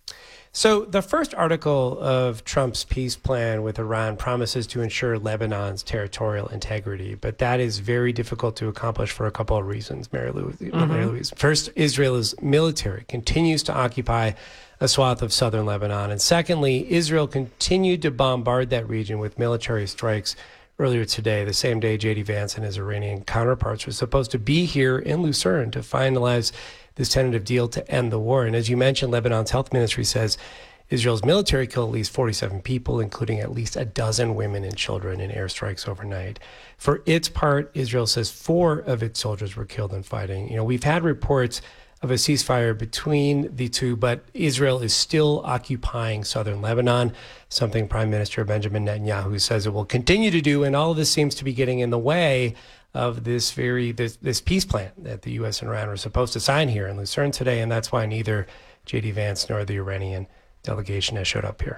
So the first article of Trump's peace plan with Iran promises to ensure Lebanon's territorial integrity, but that is very difficult to accomplish for a couple of reasons, Mary Louise. Mm-hmm. Mary Louise. First, Israel's military continues to occupy a swath of southern Lebanon. And secondly, Israel continued to bombard that region with military strikes earlier today, the same day J D Vance and his Iranian counterparts were supposed to be here in Lucerne to finalize this tentative deal to end the war. And as you mentioned, Lebanon's health ministry says Israel's military killed at least forty-seven people, including at least a dozen women and children in airstrikes overnight. For its part, Israel says four of its soldiers were killed in fighting. You know, we've had reports of a ceasefire between the two, but Israel is still occupying southern Lebanon, something Prime Minister Benjamin Netanyahu says it will continue to do. And all of this seems to be getting in the way of this very this, this peace plan that the U S and Iran were supposed to sign here in Lucerne today, and that's why neither J D Vance nor the Iranian delegation has showed up here.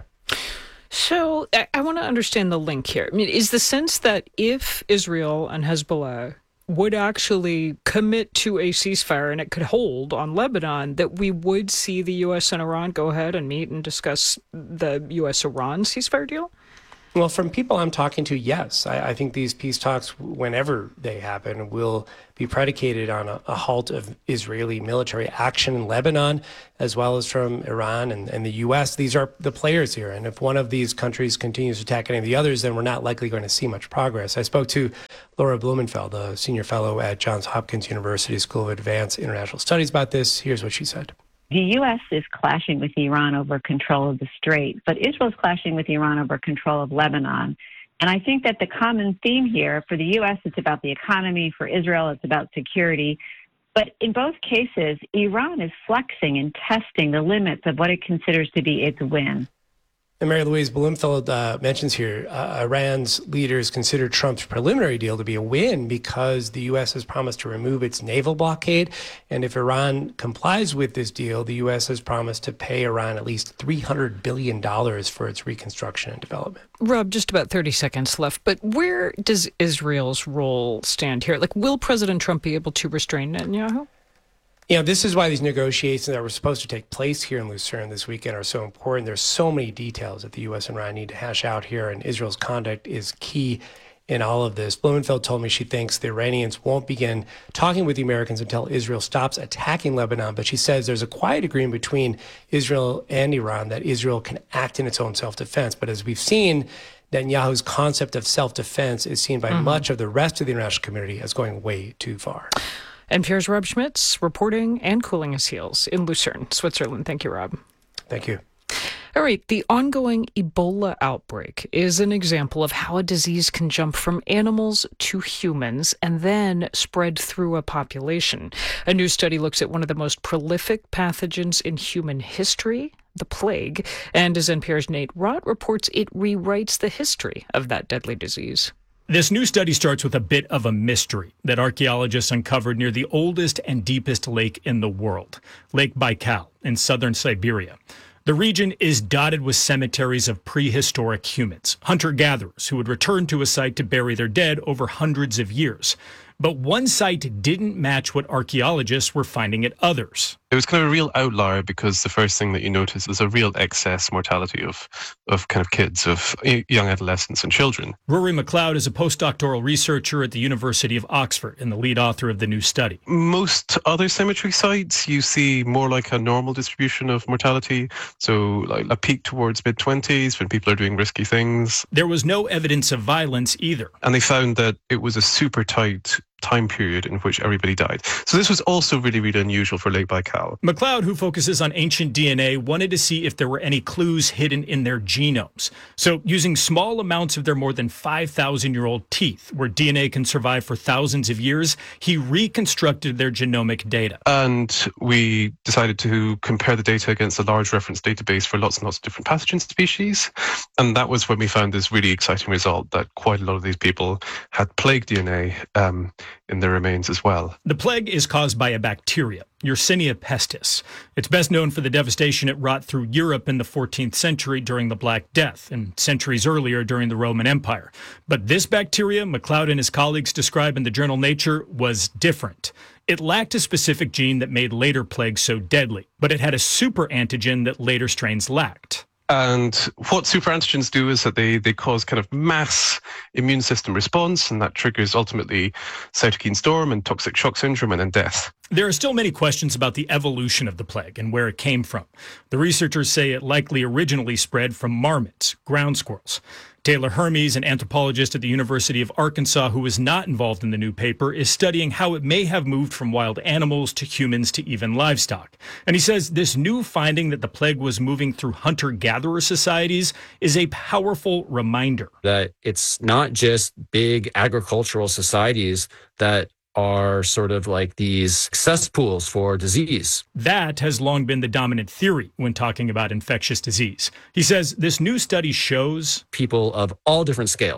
So I, I want to understand the link here. I mean, is the sense that if Israel and Hezbollah would actually commit to a ceasefire and it could hold on Lebanon, that we would see the U S and Iran go ahead and meet and discuss the U S-Iran ceasefire deal? Well, from people I'm talking to, yes. I, I think these peace talks, whenever they happen, will be predicated on a, a halt of Israeli military action in Lebanon, as well as from Iran and, and the U S. These are the players here. And if one of these countries continues to attack any of the others, then we're not likely going to see much progress. I spoke to Laura Blumenfeld, a senior fellow at Johns Hopkins University School of Advanced International Studies, about this. Here's what she said. The U S is clashing with Iran over control of the Strait, but Israel's clashing with Iran over control of Lebanon. And I think that the common theme here, for the U S, it's about the economy. For Israel, it's about security. But in both cases, Iran is flexing and testing the limits of what it considers to be its win. And Mary Louise Blumenfeld uh, mentions here, uh, Iran's leaders consider Trump's preliminary deal to be a win because the U S has promised to remove its naval blockade. And if Iran complies with this deal, the U S has promised to pay Iran at least three hundred billion dollars for its reconstruction and development. Rob, just about thirty seconds left, but where does Israel's role stand here? Like, will President Trump be able to restrain Netanyahu? You know, this is why these negotiations that were supposed to take place here in Lucerne this weekend are so important. There's so many details that the U S and Iran need to hash out here, and Israel's conduct is key in all of this. Blumenfeld told me she thinks the Iranians won't begin talking with the Americans until Israel stops attacking Lebanon, but she says there's a quiet agreement between Israel and Iran that Israel can act in its own self-defense. But as we've seen, Netanyahu's concept of self-defense is seen by mm-hmm. much of the rest of the international community as going way too far. N P R's Rob Schmitz reporting and cooling his heels in Lucerne, Switzerland. Thank you, Rob. Thank you. All right. The ongoing Ebola outbreak is an example of how a disease can jump from animals to humans and then spread through a population. A new study looks at one of the most prolific pathogens in human history, the plague. And as N P R's Nate Rott reports, it rewrites the history of that deadly disease. This new study starts with a bit of a mystery that archaeologists uncovered near the oldest and deepest lake in the world, Lake Baikal in southern Siberia. The region is dotted with cemeteries of prehistoric humans, hunter-gatherers who would return to a site to bury their dead over hundreds of years. But one site didn't match what archaeologists were finding at others. It was kind of a real outlier because the first thing that you notice is a real excess mortality of, of kind of kids, of young adolescents and children. Rory McLeod is a postdoctoral researcher at the University of Oxford and the lead author of the new study. Most other cemetery sites, you see more like a normal distribution of mortality. So like a peak towards mid-twenties when people are doing risky things. There was no evidence of violence either. And they found that it was a super tight time period in which everybody died. So this was also really, really unusual for Lake Baikal. McLeod, who focuses on ancient D N A, wanted to see if there were any clues hidden in their genomes. So using small amounts of their more than five thousand year old teeth, where D N A can survive for thousands of years, he reconstructed their genomic data. And we decided to compare the data against a large reference database for lots and lots of different pathogen species. And that was when we found this really exciting result that quite a lot of these people had plague D N A um, in their remains as well. The plague is caused by a bacteria, Yersinia pestis. It's best known for the devastation it wrought through Europe in the fourteenth century during the Black Death and centuries earlier during the Roman Empire. But this bacteria, McLeod and his colleagues describe in the journal Nature, was different. It lacked a specific gene that made later plagues so deadly, but it had a super antigen that later strains lacked. And what superantigens do is that they, they cause kind of mass immune system response, and that triggers ultimately cytokine storm and toxic shock syndrome and then death. There are still many questions about the evolution of the plague and where it came from. The researchers say it likely originally spread from marmots, ground squirrels. Taylor Hermes, an anthropologist at the University of Arkansas who is not involved in the new paper, is studying how it may have moved from wild animals to humans to even livestock. And he says this new finding that the plague was moving through hunter-gatherer societies is a powerful reminder. That it's not just big agricultural societies that are sort of like these cesspools for disease. That has long been the dominant theory when talking about infectious disease. He says this new study shows people of all different scales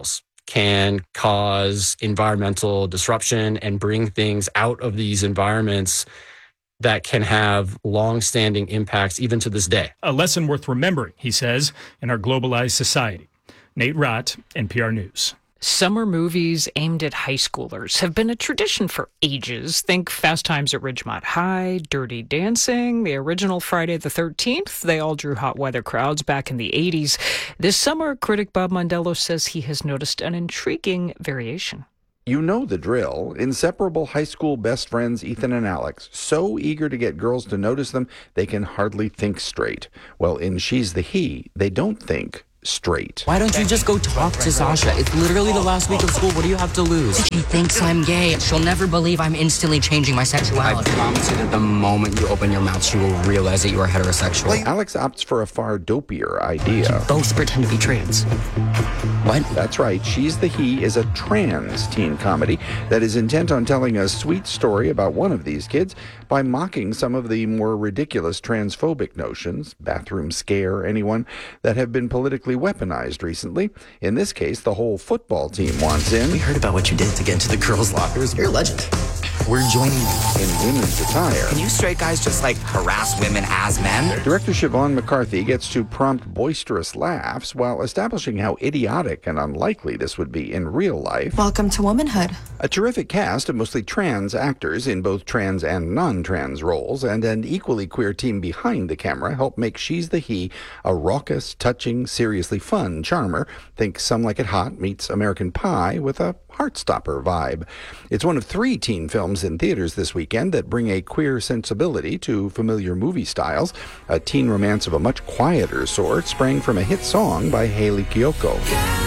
can cause environmental disruption and bring things out of these environments that can have long-standing impacts even to this day. A lesson worth remembering, he says, in our globalized society. Nate Rott, N P R News. Summer movies aimed at high schoolers have been a tradition for ages. Think Fast Times at Ridgemont High, Dirty Dancing, the original Friday the thirteenth. They all drew hot weather crowds back in the eighties. This summer, critic Bob Mondello says he has noticed an intriguing variation. You know the drill. Inseparable high school best friends Ethan and Alex, so eager to get girls to notice them, they can hardly think straight. Well, in She's the He, they don't think straight. Why don't you just go talk to Sasha? It's literally the last week of school. What do you have to lose? She thinks I'm gay. She'll never believe I'm instantly changing my sexuality. I promise you that the moment you open your mouth, she will realize that you are heterosexual. Well, Alex opts for a far dopier idea. Both pretend to be trans. What? That's right. She's the He is a trans teen comedy that is intent on telling a sweet story about one of these kids by mocking some of the more ridiculous transphobic notions, bathroom scare, anyone, that have been politically weaponized recently. In this case, the whole football team wants in. We heard about what you did to get into the girls' lockers. You're a legend. We're joining you. In women's attire. Can you straight guys just, like, harass women as men? Director Siobhan McCarthy gets to prompt boisterous laughs while establishing how idiotic and unlikely this would be in real life. Welcome to womanhood. A terrific cast of mostly trans actors in both trans and non-trans roles, and an equally queer team behind the camera help make She's the He a raucous, touching, seriously fun charmer. Think Some Like It Hot meets American Pie with a Heartstopper vibe. It's one of three teen films in theaters this weekend that bring a queer sensibility to familiar movie styles. A teen romance of a much quieter sort sprang from a hit song by Hayley Kiyoko.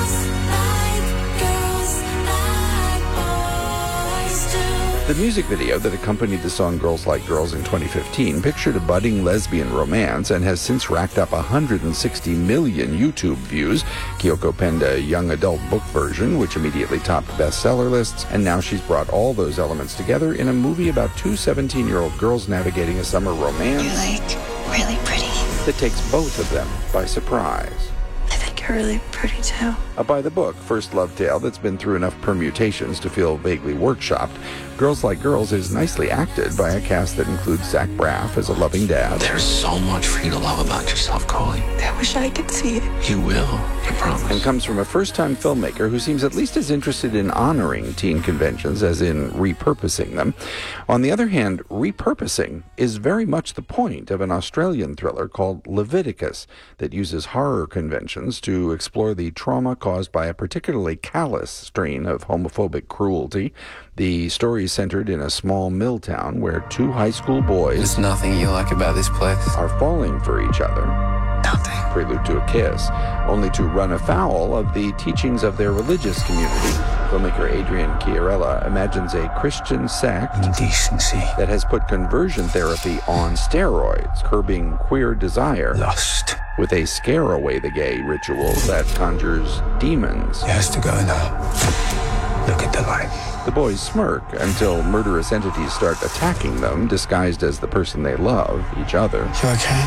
The music video that accompanied the song Girls Like Girls in twenty fifteen pictured a budding lesbian romance and has since racked up one hundred sixty million YouTube views. Kiyoko penned a young adult book version, which immediately topped bestseller lists, and now she's brought all those elements together in a movie about two seventeen-year-old girls navigating a summer romance. You're, like, really pretty. That takes both of them by surprise. I think you're really pretty, too. A by-the-book first love tale that's been through enough permutations to feel vaguely workshopped. Girls Like Girls is nicely acted by a cast that includes Zach Braff as a loving dad. There's so much for you to love about yourself, Coley. I wish I could see it. You will, I promise. And comes from a first-time filmmaker who seems at least as interested in honoring teen conventions as in repurposing them. On the other hand, repurposing is very much the point of an Australian thriller called Leviticus that uses horror conventions to explore the trauma caused by a particularly callous strain of homophobic cruelty. The story is centered in a small mill town where two high school boys... There's nothing you like about this place. ...are falling for each other. Nothing. Prelude to a kiss, only to run afoul of the teachings of their religious community. Filmmaker Adrian Chiarella imagines a Christian sect Indecency. that has put conversion therapy on steroids, curbing queer desire. Lust. With a scare away the gay ritual that conjures demons. It has to go now. Look at the light. The boys smirk until murderous entities start attacking them, disguised as the person they love, each other. You okay?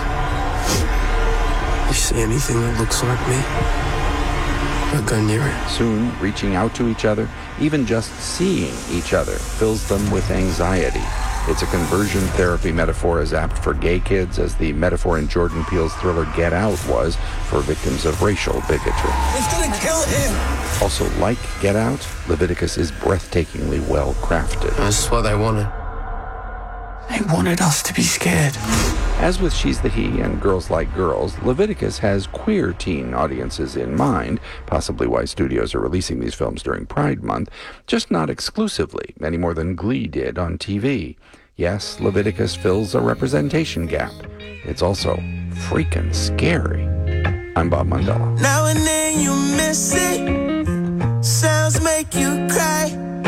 You see anything that looks like me? Don't go near it. Soon, reaching out to each other, even just seeing each other, fills them with anxiety. It's a conversion therapy metaphor as apt for gay kids as the metaphor in Jordan Peele's thriller Get Out was for victims of racial bigotry. It's gonna kill him! Also, like Get Out, Leviticus is breathtakingly well crafted. That's what they wanted. They wanted us to be scared. As with She's the He and Girls Like Girls, Leviticus has queer teen audiences in mind, possibly why studios are releasing these films during Pride Month, just not exclusively, any more than Glee did on T V. Yes, Leviticus fills a representation gap. It's also freaking scary. I'm Bob Mondello. Now and then you miss it. Sounds make you cry.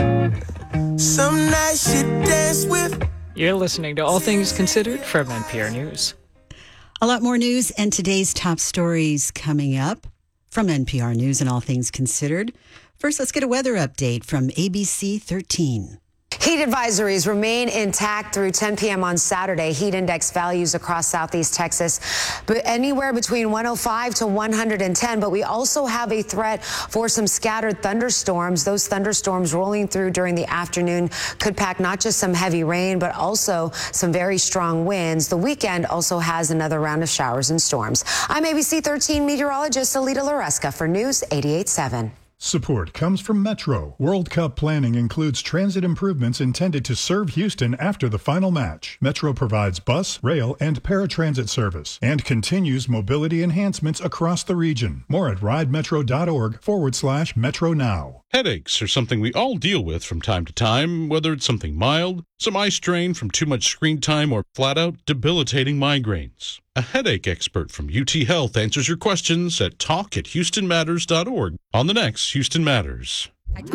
Some nights you dance with. You're listening to All Things Considered from N P R News. A lot more news and today's top stories coming up from N P R News and All Things Considered. First, let's get a weather update from A B C thirteen. Heat Heat advisories remain intact through ten p.m. on Saturday. Heat index values across southeast Texas, but anywhere between one oh five to one hundred ten. But we also have a threat for some scattered thunderstorms. Those thunderstorms rolling through during the afternoon could pack not just some heavy rain, but also some very strong winds. The weekend also has another round of showers and storms. I'm A B C thirteen meteorologist Alita Loresca for News eighty-eight seven. Support comes from Metro. World Cup planning includes transit improvements intended to serve Houston after the final match. Metro provides bus, rail, and paratransit service and continues mobility enhancements across the region. More at ridemetro.org forward slash Metro Now. Headaches are something we all deal with from time to time, whether it's something mild, some eye strain from too much screen time, or flat-out debilitating migraines. A headache expert from U T Health answers your questions at talk at houston matters dot org on the next Houston Matters.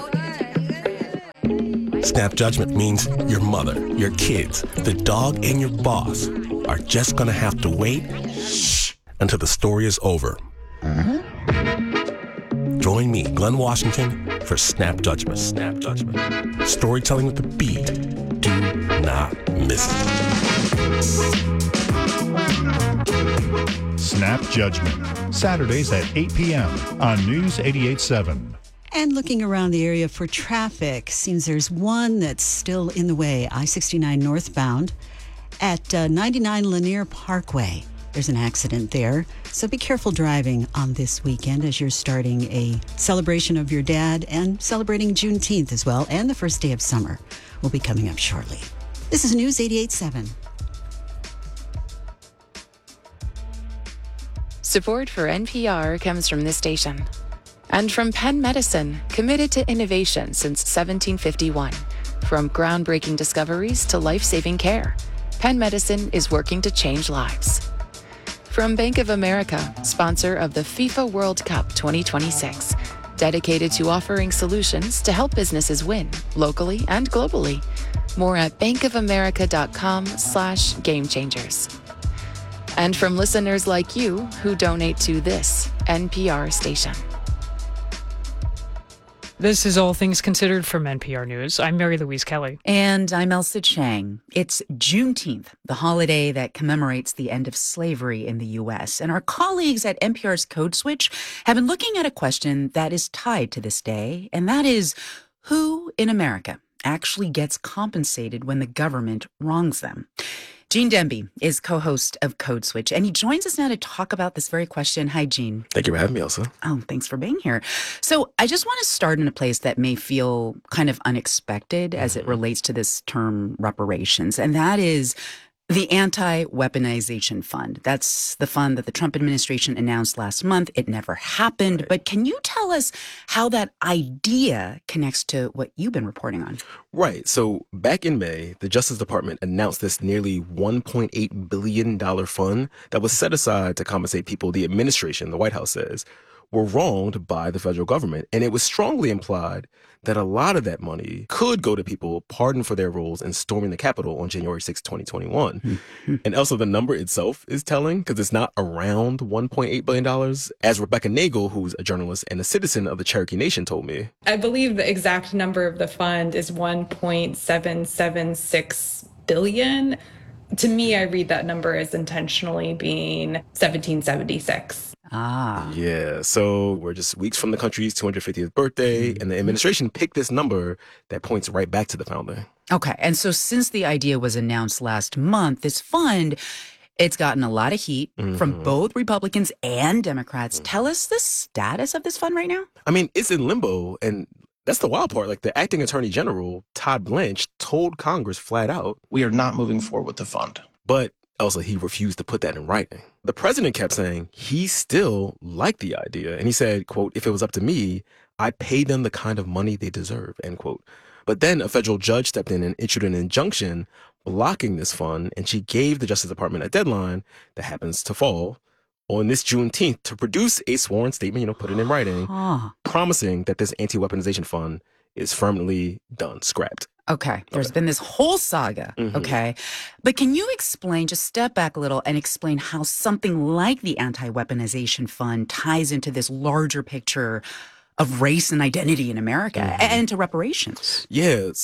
Snap judgment means your mother, your kids, the dog, and your boss are just going to have to wait until the story is over. Uh-huh. Join me, Glenn Washington, for Snap Judgment. Snap Judgment. Storytelling with the B. Do not miss it. Snap Judgment, Saturdays at eight p.m. on News eighty-eight seven. And looking around the area for traffic, seems there's one that's still in the way, I sixty-nine northbound at uh, ninety-nine Lanier Parkway. There's an accident there, so be careful driving on this weekend as you're starting a celebration of your dad and celebrating Juneteenth as well, and the first day of summer will be coming up shortly. This is News eighty-eight seven. Support for N P R comes from this station and from Penn Medicine, committed to innovation since seventeen fifty-one. From groundbreaking discoveries to life-saving care, Penn Medicine is working to change lives. From Bank of America, sponsor of the FIFA World Cup twenty twenty-six, dedicated to offering solutions to help businesses win locally and globally. More at bankofamerica.com slash game changers. And from listeners like you who donate to this N P R station. This is All Things Considered from N P R News. I'm Mary Louise Kelly. And I'm Elsa Chang. It's Juneteenth, the holiday that commemorates the end of slavery in the U S. And our colleagues at N P R's Code Switch have been looking at a question that is tied to this day, and that is, who in America actually gets compensated when the government wrongs them? Gene Demby is co-host of Code Switch, and he joins us now to talk about this very question. Hi, Gene. Thank you for having me, Elsa. Oh, thanks for being here. So I just want to start in a place that may feel kind of unexpected as it relates to this term reparations, and that is the Anti-Weaponization Fund. That's the fund that the Trump administration announced last month. It never happened. Right. But can you tell us how that idea connects to what you've been reporting on? Right. So back in May, the Justice Department announced this nearly one point eight billion dollars fund that was set aside to compensate people the administration, the White House says, were wronged by the federal government. And it was strongly implied that a lot of that money could go to people pardoned for their roles in storming the Capitol on January sixth, twenty twenty-one. Mm-hmm. And also the number itself is telling because it's not around one point eight billion dollars, as Rebecca Nagel, who's a journalist and a citizen of the Cherokee Nation, told me. I believe the exact number of the fund is one point seven seven six billion dollars. To me, I read that number as intentionally being seventeen seventy-six. Ah. Yeah, so we're just weeks from the country's two hundred fiftieth birthday, and the administration picked this number that points right back to the founder. Okay, and so since the idea was announced last month, this fund, it's gotten a lot of heat mm-hmm. from both Republicans and Democrats. Mm-hmm. Tell us the status of this fund right now. I mean, it's in limbo, and that's the wild part. Like, the acting attorney general, Todd Blanche, told Congress flat out, we are not moving forward with the fund. But Elsa, he refused to put that in writing. The president kept saying he still liked the idea. And he said, quote, if it was up to me, I'd pay them the kind of money they deserve, end quote. But then a federal judge stepped in and issued an injunction blocking this fund. And she gave the Justice Department a deadline that happens to fall on this Juneteenth to produce a sworn statement, you know, put it in writing, huh. promising that this anti-weaponization fund is firmly done, scrapped. Okay, there's okay. been this whole saga, mm-hmm. okay? But can you explain, just step back a little and explain how something like the Anti-Weaponization Fund ties into this larger picture of race and identity in America mm-hmm. and to reparations? Yeah, so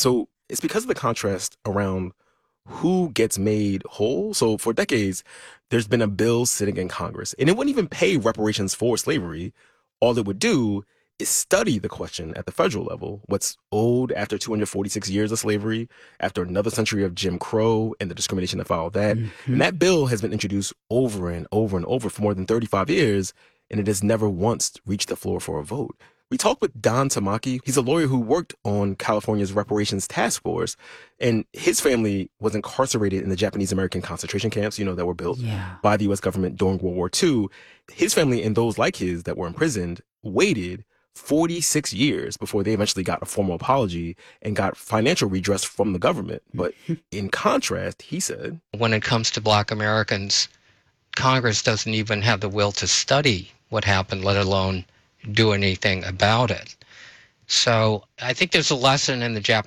it's because of the contrast around who gets made whole. So for decades, there's been a bill sitting in Congress, and it wouldn't even pay reparations for slavery. All it would do is study the question at the federal level, what's owed after two hundred forty-six years of slavery, after another century of Jim Crow and the discrimination that followed that. Mm-hmm. And that bill has been introduced over and over and over for more than thirty-five years, and it has never once reached the floor for a vote. We talked with Don Tamaki. He's a lawyer who worked on California's reparations task force, and his family was incarcerated in the Japanese American concentration camps, you know, that were built yeah. by the U S government during World War Two. His family and those like his that were imprisoned waited forty-six years before they eventually got a formal apology and got financial redress from the government. But in contrast, he said, when it comes to Black Americans, Congress doesn't even have the will to study what happened, let alone do anything about it. So I think there's a lesson in the Japanese